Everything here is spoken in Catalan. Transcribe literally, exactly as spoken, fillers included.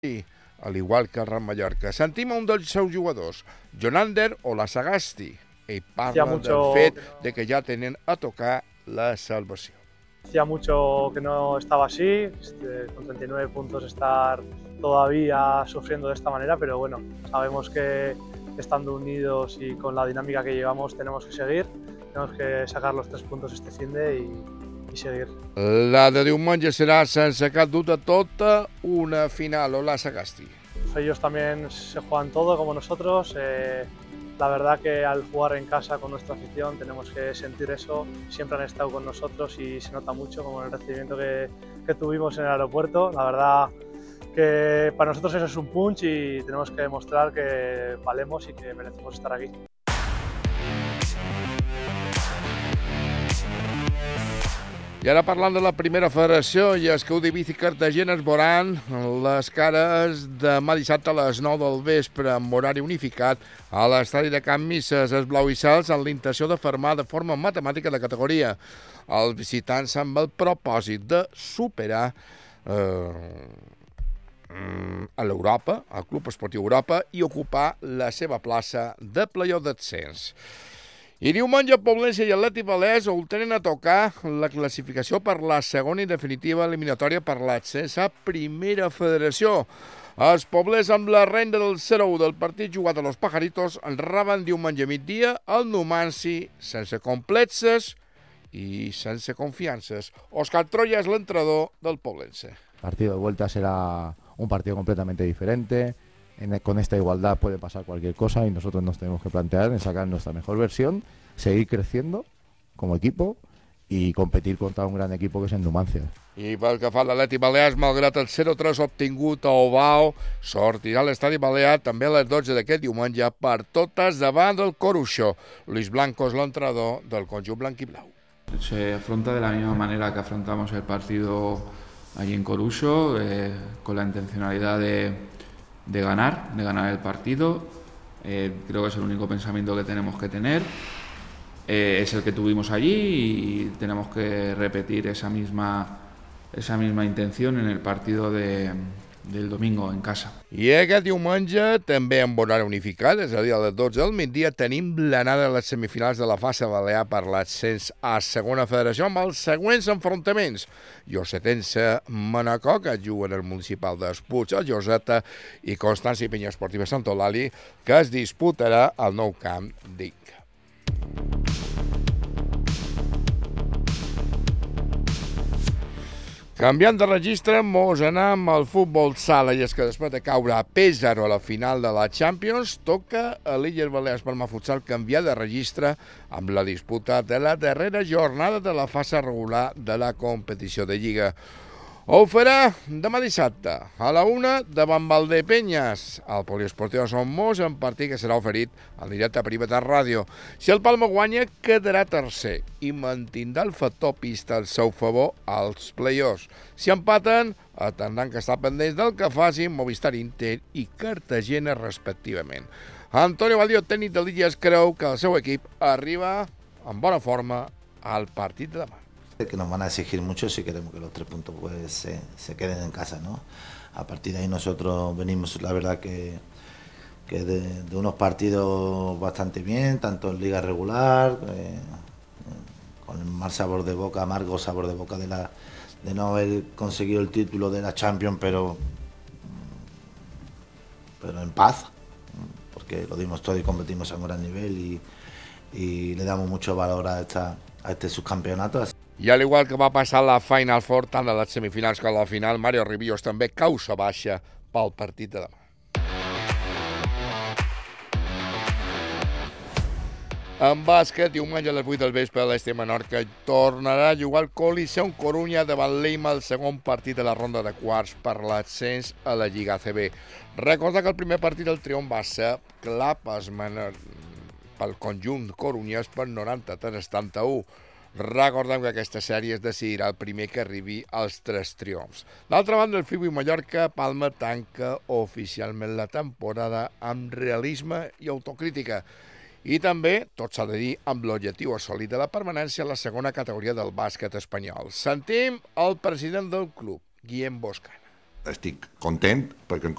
I, al igual que el Real Mallorca. Sentim un dels seus jugadors, Jonander o la Sagasti. Ell parla mucho... del fet de que ja tenen a tocar la salvació. Hacía mucho que no estaba así, este, con treinta y nueve puntos estar todavía sufriendo de esta manera, pero bueno, sabemos que estando unidos y con la dinámica que llevamos tenemos que seguir, tenemos que sacar los tres puntos este finde y, y seguir. La de diumenge serà sense cap dubte tota una final, o la Sagasti. Ellos también se juegan todo como nosotros. Eh, la verdad que al jugar en casa con nuestra afición tenemos que sentir eso. Siempre han estado con nosotros y se nota mucho, como en el recibimiento que, que tuvimos en el aeropuerto. La verdad que para nosotros eso es un punch y tenemos que demostrar que valemos y que merecemos estar aquí. I ara parlant de la primera federació, i és que Udivís i Cartagena es veuran les cares demà dissabte a les nou del vespre amb horari unificat a l'estadi de Can Misses. Els blau-i-cels amb la intenció de formar de forma matemàtica de categoria. Els visitants amb el propòsit de superar eh, a l'Europa, al Club Esportiu Europa, i ocupar la seva plaça de playoff d'ascens. I diumenge, Poblense i Atlètic Balears ho tenen a tocar la classificació per la segona i definitiva eliminatòria per l'ascens a Primera Federació. Els poblers amb la renda del zero u del partit jugat a Los Pajaritos en reben diumenge migdia al Numanci sense complexes i sense confiances. Òscar Troya és l'entrenador del Poblense. El partido de vuelta será un partido completamente diferente. En, con esta igualdad puede pasar cualquier cosa y nosotros nos tenemos que plantear en sacar nuestra mejor versión, seguir creciendo como equipo y competir contra un gran equipo que es el Numancia. I pel que fa a l'Atlètic Balears, malgrat el zero tres obtingut a Ovao, sortirà a l'estadi Balear també a les dotze d'aquest diumenge per totes davant del Coruxo. Luis Blanco és l'entrenador del conjunt blanquiblau. Se afronta de la misma manera que afrontamos el partido allí en Coruxo, eh, con la intencionalidad de de ganar, de ganar el partido. Eh, creo que es el único pensamiento que tenemos que tener. Eh, es el que tuvimos allí y tenemos que repetir esa misma, esa misma intención en el partido de, del domingo en casa. I aquest diumenge, també amb horari unificat, és a dir, a les dotze del migdia, tenim l'anada a les semifinals de la fase balear per l'ascens a segona federació amb els següents enfrontaments. Llosetense, Manacor, que juguen el municipal d'Espuig, el Lloseta, i Constància i Penya Esportiva Sant Eulàlia, que es disputarà al nou camp d'Inca. Canviant de registre, mos anem al futbol sala, i és que després de caure a Pèsaro a la final de la Champions, toca a l'Illes Balears Palma Futsal canviar de registre amb la disputa de la darrera jornada de la fase regular de la competició de Lliga. Ho farà demà dissabte, a la una, davant Valdepenyes, al Poliesportiu Son Mos, en partit que serà oferit en directe a Privatat Ràdio. Si el Palma guanya, quedarà tercer i mantindrà el factor pista al seu favor als play-offs. Si empaten, atendran que està pendents del que facin Movistar Inter i Cartagena, respectivament. Antonio Baldío, tècnic de l'Illes, creu que el seu equip arriba en bona forma al partit de demà. Que nos van a exigir mucho si queremos que los tres puntos pues se, se queden en casa, ¿no? A partir de ahí nosotros venimos, la verdad que, que de, de unos partidos bastante bien, tanto en liga regular, eh, con el mal sabor de boca, amargo sabor de boca de, la, de no haber conseguido el título de la Champions, pero, pero en paz, porque lo dimos todo y competimos a un gran nivel y, y le damos mucho valor a, esta, a este subcampeonato. I al igual que va passar la Final Four, tant a les semifinals com a la final, Mario Ribillos també causa baixa pel partit de demà. En bàsquet, diumenge a les vuit del vespre, l'Este Menorca tornarà a jugar al Coliseum Corunya davant l'Eima el segon partit de la ronda de quarts per l'ascens a la Lliga A C B. Recorda que el primer partit del triomf va ser clar pel conjunt corunyès per noranta-tres a setanta-u. Recordem que aquesta sèrie es decidirà el primer que arribi als tres triomfs. D'altra banda, el Fibu i Mallorca, Palma tanca oficialment la temporada amb realisme i autocrítica. I també, tot s'ha de dir, amb l'objectiu assolit de la permanència a la segona categoria del bàsquet espanyol. Sentim el president del club, Guillem Boscana. estic content perquè